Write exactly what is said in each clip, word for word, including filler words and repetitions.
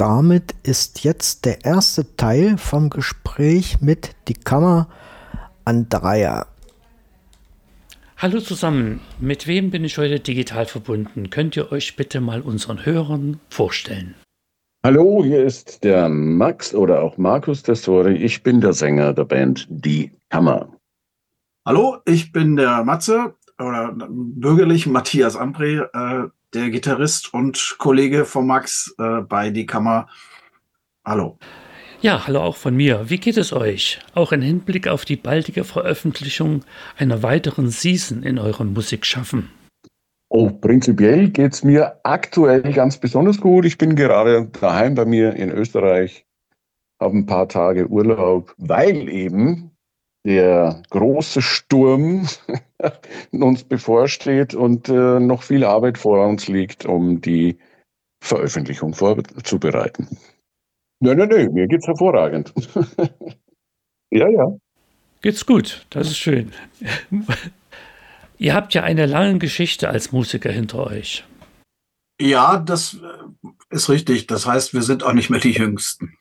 damit ist jetzt der erste Teil vom Gespräch mit die Kammer Andrea. Hallo zusammen, mit wem bin ich heute digital verbunden? Könnt ihr euch bitte mal unseren Hörern vorstellen? Hallo, hier ist der Max oder auch Markus Tessori. Ich bin der Sänger der Band Die Kammer. Hallo, ich bin der Matze oder bürgerlich Matthias Ambre, äh, der Gitarrist und Kollege von Max äh, bei Die Kammer. Hallo. Ja, hallo auch von mir. Wie geht es euch? Auch im Hinblick auf die baldige Veröffentlichung einer weiteren Season in eurem Musikschaffen. Oh, prinzipiell geht es mir aktuell ganz besonders gut. Ich bin gerade daheim bei mir in Österreich, habe ein paar Tage Urlaub, weil eben der große Sturm uns bevorsteht und äh, noch viel Arbeit vor uns liegt, um die Veröffentlichung vorzubereiten. Nein, nein, nein, mir geht's hervorragend. Ja, ja. Geht's gut, das ist schön. Ihr habt ja eine lange Geschichte als Musiker hinter euch. Ja, das ist richtig. Das heißt, wir sind auch nicht mehr die Jüngsten.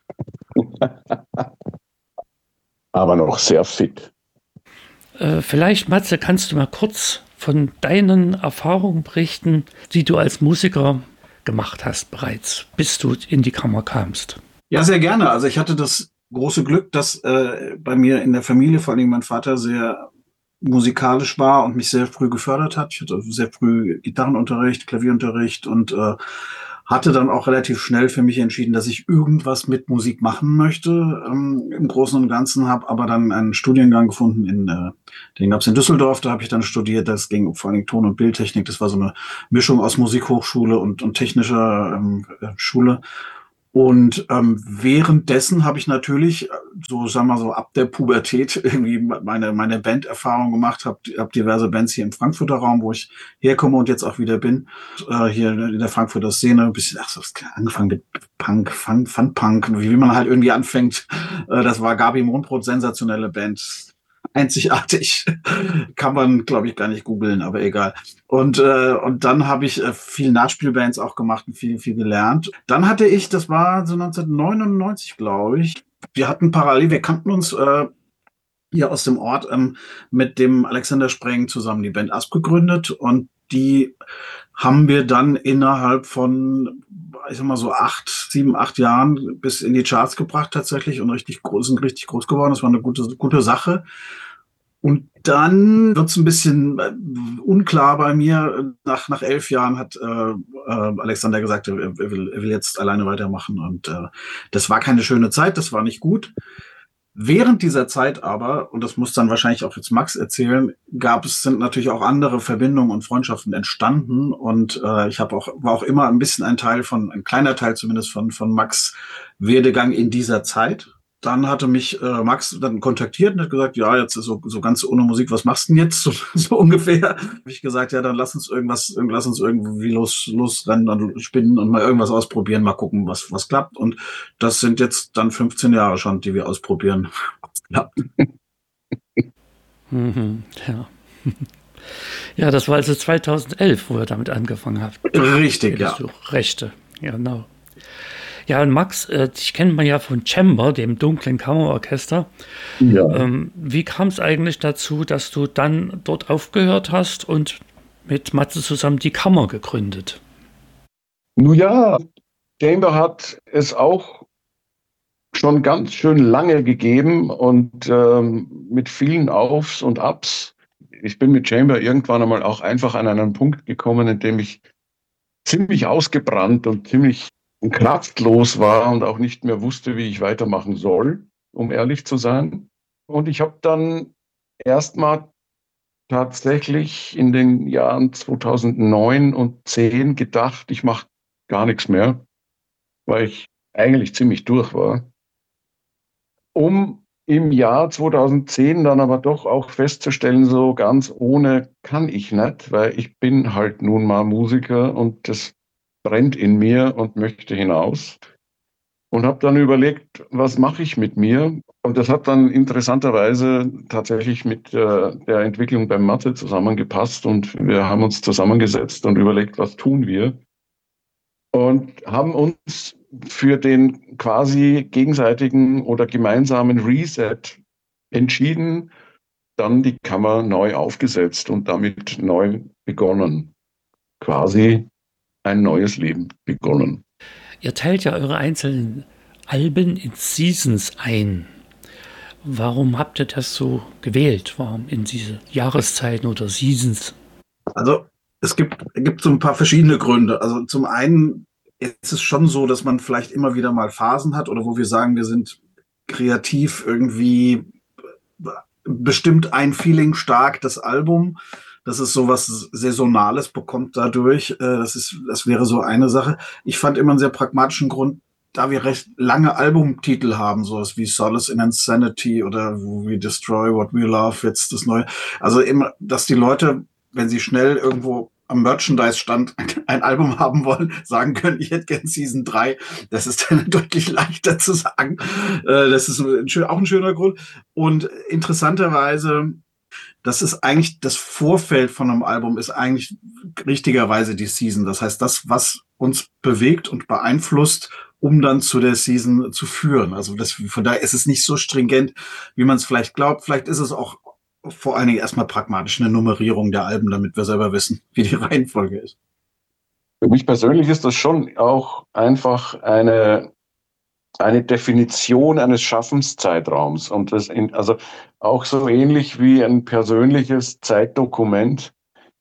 Aber noch sehr fit. Äh, vielleicht, Matze, kannst du mal kurz von deinen Erfahrungen berichten, die du als Musiker gemacht hast bereits, bis du in die Kammer kamst? Ja, sehr gerne. Also ich hatte das große Glück, dass äh, bei mir in der Familie, vor allem mein Vater, sehr musikalisch war und mich sehr früh gefördert hat. Ich hatte sehr früh Gitarrenunterricht, Klavierunterricht und äh, hatte dann auch relativ schnell für mich entschieden, dass ich irgendwas mit Musik machen möchte. Ähm, Im Großen und Ganzen habe aber dann einen Studiengang gefunden, in, äh, den gab es in Düsseldorf, da habe ich dann studiert. Das ging um vor allem Ton- und Bildtechnik. Das war so eine Mischung aus Musikhochschule und, und technischer ähm, Schule. Und ähm, währenddessen habe ich natürlich, so sagen wir so ab der Pubertät irgendwie meine meine Banderfahrung gemacht, habe hab diverse Bands hier im Frankfurter Raum, wo ich herkomme und jetzt auch wieder bin, äh, hier in der Frankfurter Szene, ein bisschen, ach so, angefangen mit Punk, Fun, Fun-Punk, wie man halt irgendwie anfängt. Äh, das war Gabi Mondbrot, sensationelle Band. Einzigartig. Kann man, glaube ich, gar nicht googeln, aber egal. Und, äh, und dann habe ich äh, viel Nachspielbands auch gemacht und viel, viel gelernt. Dann hatte ich, das war so neunzehnhundertneunundneunzig, glaube ich, wir hatten parallel, wir kannten uns äh, hier aus dem Ort ähm, mit dem Alexander Spreng zusammen die Band Asp gegründet und die haben wir dann innerhalb von, ich sag mal so acht, sieben, acht Jahren bis in die Charts gebracht tatsächlich und richtig groß, sind richtig groß geworden. Das war eine gute, gute Sache. Und dann wird es ein bisschen äh, unklar bei mir. Nach, nach elf Jahren hat äh, äh, Alexander gesagt, er will, er will jetzt alleine weitermachen. Und äh, das war keine schöne Zeit, das war nicht gut. Während dieser Zeit aber, und das muss dann wahrscheinlich auch jetzt Max erzählen, gab es, sind natürlich auch andere Verbindungen und Freundschaften entstanden. Und äh, ich habe auch, war auch immer ein bisschen ein Teil von, ein kleiner Teil zumindest von, von Max' Werdegang in dieser Zeit. Dann hatte mich äh, Max dann kontaktiert und hat gesagt, ja, jetzt ist so, so ganz ohne Musik, was machst du denn jetzt? So, so ungefähr. Habe ich gesagt, ja, dann lass uns irgendwas, lass uns irgendwie los, losrennen und spinnen und mal irgendwas ausprobieren, mal gucken, was, was klappt. Und das sind jetzt dann fünfzehn Jahre schon, die wir ausprobieren. Ja. Mhm, ja. Ja, das war also zweitausendelf, wo ihr damit angefangen habt. Richtig, ja. Rechte, ja, genau. Ja, und Max, äh, dich kennt man ja von Chamber, dem dunklen Kammerorchester. Ja. Ähm, wie kam es eigentlich dazu, dass du dann dort aufgehört hast und mit Matze zusammen die Kammer gegründet? Nun ja, Chamber hat es auch schon ganz schön lange gegeben und ähm, mit vielen Aufs und Abs. Ich bin mit Chamber irgendwann einmal auch einfach an einen Punkt gekommen, in dem ich ziemlich ausgebrannt und ziemlich kraftlos war und auch nicht mehr wusste, wie ich weitermachen soll, um ehrlich zu sein. Und ich habe dann erstmal tatsächlich in den Jahren zweitausendneun und zehn gedacht, ich mache gar nichts mehr, weil ich eigentlich ziemlich durch war. Um im Jahr zweitausendzehn dann aber doch auch festzustellen, so ganz ohne kann ich nicht, weil ich bin halt nun mal Musiker und das brennt in mir und möchte hinaus. Und habe dann überlegt, was mache ich mit mir? Und das hat dann interessanterweise tatsächlich mit äh, der Entwicklung beim Mathe zusammengepasst. Und wir haben uns zusammengesetzt und überlegt, was tun wir? Und haben uns für den quasi gegenseitigen oder gemeinsamen Reset entschieden, dann die Kammer neu aufgesetzt und damit neu begonnen. Quasi ein neues Leben begonnen. Ihr teilt ja eure einzelnen Alben in Seasons ein. Warum habt ihr das so gewählt? Warum in diese Jahreszeiten oder Seasons? Also es gibt, gibt so ein paar verschiedene Gründe. Also zum einen ist es schon so, dass man vielleicht immer wieder mal Phasen hat oder wo wir sagen, wir sind kreativ irgendwie bestimmt ein Feeling stark, das Album. Das ist so was Saisonales bekommt dadurch. Das ist, das wäre so eine Sache. Ich fand immer einen sehr pragmatischen Grund, da wir recht lange Albumtitel haben, sowas wie Solace in Insanity oder We Destroy What We Love, jetzt das neue. Also immer, dass die Leute, wenn sie schnell irgendwo am Merchandise-Stand ein Album haben wollen, sagen können, ich hätte gern Season drei. Das ist dann deutlich leichter zu sagen. Das ist ein schön, auch ein schöner Grund. Und interessanterweise, das ist eigentlich das Vorfeld von einem Album, ist eigentlich richtigerweise die Season. Das heißt, das, was uns bewegt und beeinflusst, um dann zu der Season zu führen. Also das, von daher ist es nicht so stringent, wie man es vielleicht glaubt. Vielleicht ist es auch vor allen Dingen erstmal pragmatisch eine Nummerierung der Alben, damit wir selber wissen, wie die Reihenfolge ist. Für mich persönlich ist das schon auch einfach eine, eine Definition eines Schaffenszeitraums. Und das in, also auch so ähnlich wie ein persönliches Zeitdokument,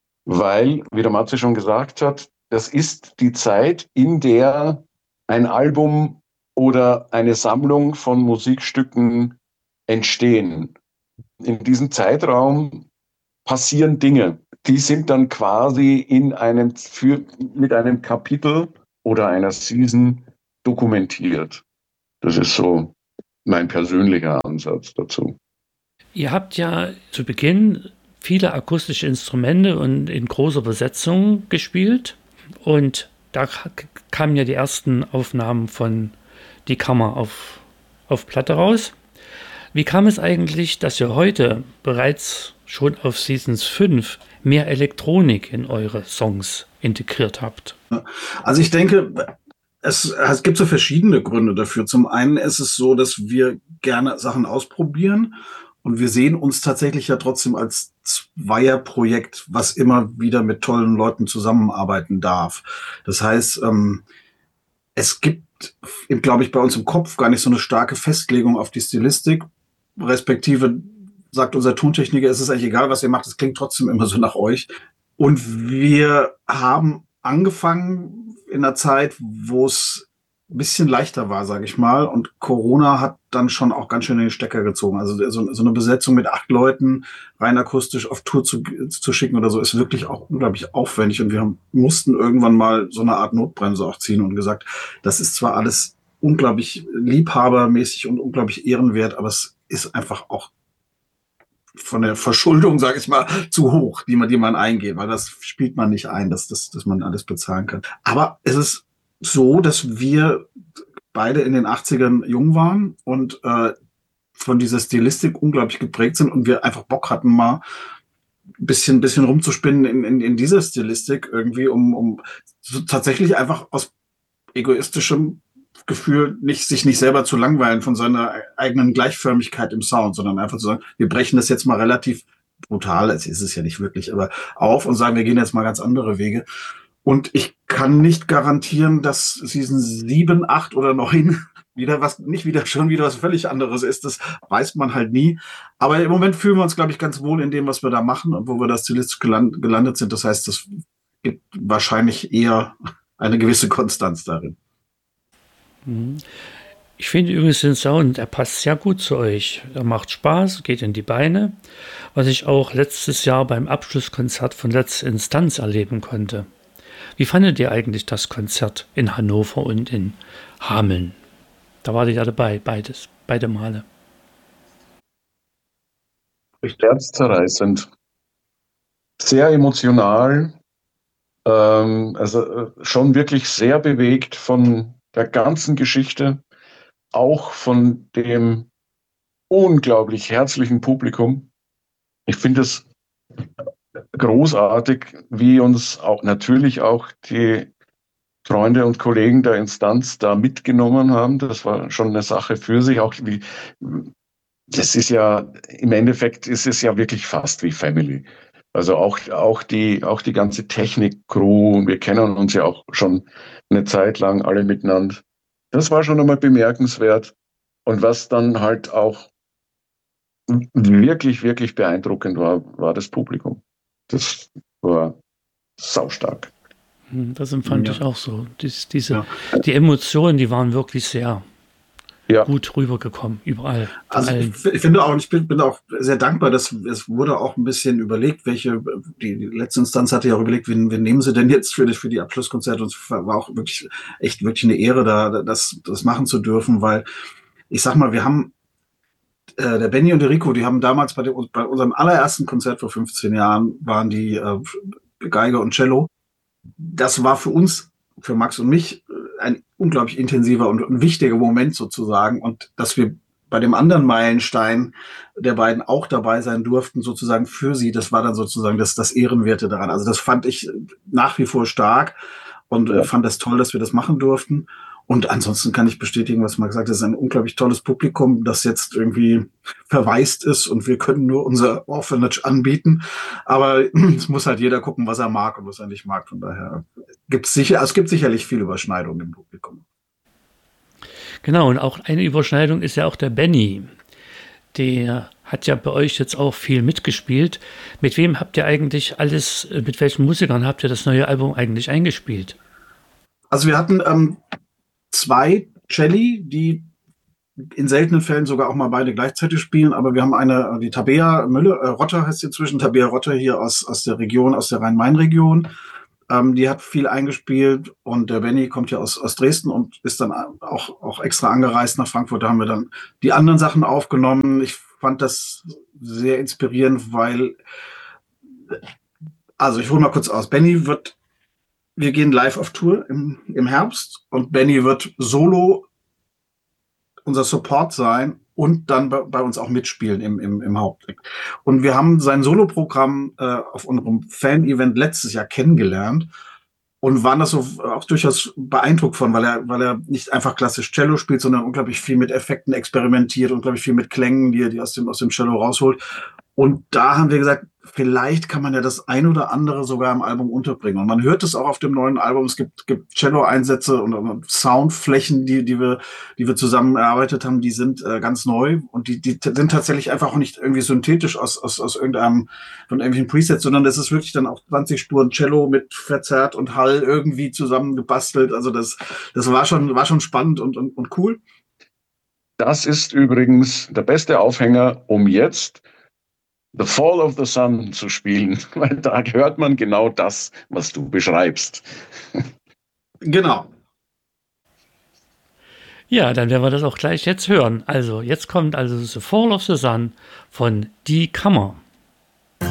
weil, wie der Matze schon gesagt hat, das ist die Zeit, in der ein Album oder eine Sammlung von Musikstücken entstehen. In diesem Zeitraum passieren Dinge, die sind dann quasi in einem, für, mit einem Kapitel oder einer Season dokumentiert. Das ist so mein persönlicher Ansatz dazu. Ihr habt ja zu Beginn viele akustische Instrumente und in großer Besetzung gespielt und da kamen ja die ersten Aufnahmen von Die Kammer auf, auf Platte raus. Wie kam es eigentlich, dass ihr heute bereits schon auf Seasons fünf mehr Elektronik in eure Songs integriert habt? Also ich denke, es, es gibt so verschiedene Gründe dafür. Zum einen ist es so, dass wir gerne Sachen ausprobieren und wir sehen uns tatsächlich ja trotzdem als Zweierprojekt, was immer wieder mit tollen Leuten zusammenarbeiten darf. Das heißt, ähm, es gibt, glaube ich, bei uns im Kopf gar nicht so eine starke Festlegung auf die Stilistik, respektive sagt unser Tontechniker, es ist eigentlich egal, was ihr macht, es klingt trotzdem immer so nach euch. Und wir haben angefangen in einer Zeit, wo es ein bisschen leichter war, sage ich mal. Und Corona hat dann schon auch ganz schön in den Stecker gezogen. Also so, so eine Besetzung mit acht Leuten rein akustisch auf Tour zu, zu schicken oder so ist wirklich auch unglaublich aufwendig. Und wir haben, mussten irgendwann mal so eine Art Notbremse auch ziehen und gesagt, das ist zwar alles unglaublich liebhabermäßig und unglaublich ehrenwert, aber es ist einfach auch von der Verschuldung, sage ich mal, zu hoch, die man, die man eingeht, weil das spielt man nicht ein, dass, dass, dass man alles bezahlen kann. Aber es ist so, dass wir beide in den achtzigern jung waren und äh, von dieser Stilistik unglaublich geprägt sind und wir einfach Bock hatten, mal ein bisschen, bisschen rumzuspinnen in, in, in dieser Stilistik irgendwie, um, um so tatsächlich einfach aus egoistischem Gefühl, nicht, sich nicht selber zu langweilen von seiner eigenen Gleichförmigkeit im Sound, sondern einfach zu sagen, wir brechen das jetzt mal relativ brutal, es ist es ja nicht wirklich, aber auf und sagen, wir gehen jetzt mal ganz andere Wege. Und ich kann nicht garantieren, dass Season sieben, acht oder neun wieder was, nicht wieder schon wieder was völlig anderes ist. Das weiß man halt nie. Aber im Moment fühlen wir uns, glaube ich, ganz wohl in dem, was wir da machen und wo wir da stilistisch geland, gelandet sind. Das heißt, das gibt wahrscheinlich eher eine gewisse Konstanz darin. Ich finde übrigens den Sound, der passt sehr gut zu euch. Er macht Spaß, geht in die Beine, was ich auch letztes Jahr beim Abschlusskonzert von Letzte Instanz erleben konnte. Wie fandet ihr eigentlich das Konzert in Hannover und in Hameln? Da war ich ja dabei, beides, beide Male. Herzzerreißend. Sehr emotional, ähm, also schon wirklich sehr bewegt von der ganzen Geschichte, auch von dem unglaublich herzlichen Publikum. Ich finde es großartig, wie uns auch natürlich auch die Freunde und Kollegen der Instanz da mitgenommen haben. Das war schon eine Sache für sich. Auch wie, das ist ja, im Endeffekt ist es ja wirklich fast wie Family. Also auch, auch die, auch die ganze Technik-Crew, wir kennen uns ja auch schon eine Zeit lang alle miteinander. Das war schon einmal bemerkenswert. Und was dann halt auch wirklich, wirklich beeindruckend war, war das Publikum. Das war saustark. Das empfand Ja. ich auch so. Dies, diese, Ja. Die Emotionen, die waren wirklich sehr Ja. gut rübergekommen, überall. von Also allen. ich, ich finde auch, ich bin, bin auch sehr dankbar, dass es wurde auch ein bisschen überlegt, welche, die, die letzte Instanz hatte ja auch überlegt, wen, wen nehmen sie denn jetzt für, die, für die Abschlusskonzerte, und es war auch wirklich, echt wirklich eine Ehre, da das, das machen zu dürfen, weil ich sag mal, wir haben, äh, der Benny und der Rico, die haben damals bei, dem, bei unserem allerersten Konzert vor fünfzehn Jahren, waren die äh, Geige und Cello. Das war für uns, für Max und mich, ein unglaublich intensiver und ein wichtiger Moment sozusagen. Und dass wir bei dem anderen Meilenstein der beiden auch dabei sein durften, sozusagen für sie, das war dann sozusagen das, das Ehrenwerte daran. Also das fand ich nach wie vor stark und Ja. äh, fand das toll, dass wir das machen durften. Und ansonsten kann ich bestätigen, was Max sagt, es ist ein unglaublich tolles Publikum, das jetzt irgendwie verwaist ist und wir können nur unser Orphanage anbieten. Aber es muss halt jeder gucken, was er mag und was er nicht mag. Von daher gibt es sicher, es gibt sicherlich viel Überschneidung im Publikum. Genau, und auch eine Überschneidung ist ja auch der Benny. Der hat ja bei euch jetzt auch viel mitgespielt. Mit wem habt ihr eigentlich alles, mit welchen Musikern habt ihr das neue Album eigentlich eingespielt? Also wir hatten ähm, zwei Celli, die in seltenen Fällen sogar auch mal beide gleichzeitig spielen, aber wir haben eine, die Tabea Müller, äh, Rotter heißt sie inzwischen, Tabea Rotter hier aus, aus der Region, aus der Rhein-Main-Region. Ähm, die hat viel eingespielt und der Benny kommt ja aus, aus Dresden und ist dann auch, auch extra angereist nach Frankfurt. Da haben wir dann die anderen Sachen aufgenommen. Ich fand das sehr inspirierend, weil, also ich hole mal kurz aus. Benny wird, wir gehen live auf Tour im, im Herbst und Benny wird solo unser Support sein und dann bei, bei uns auch mitspielen im, im, im Hauptdeck. Und wir haben sein Soloprogramm äh, auf unserem Fan-Event letztes Jahr kennengelernt und waren das so auch durchaus beeindruckt von, weil er, weil er nicht einfach klassisch Cello spielt, sondern unglaublich viel mit Effekten experimentiert, unglaublich viel mit Klängen, die er die aus dem, aus dem Cello rausholt. Und da haben wir gesagt, vielleicht kann man ja das ein oder andere sogar im Album unterbringen. Und man hört es auch auf dem neuen Album. Es gibt, gibt Cello-Einsätze und, und Soundflächen, die, die wir, die wir zusammen erarbeitet haben, die sind äh, ganz neu und die, die sind tatsächlich einfach auch nicht irgendwie synthetisch aus, aus, aus irgendeinem, von irgendwelchen Presets, sondern das ist wirklich dann auch zwanzig Spuren Cello mit Verzerrt und Hall irgendwie zusammengebastelt. Also das, das war schon, war schon spannend und, und, und cool. Das ist übrigens der beste Aufhänger, um jetzt The Fall of the Sun zu spielen, weil da hört man genau das, was du beschreibst. Genau. Ja, dann werden wir das auch gleich jetzt hören. Also, jetzt kommt also The Fall of the Sun von Die Kammer.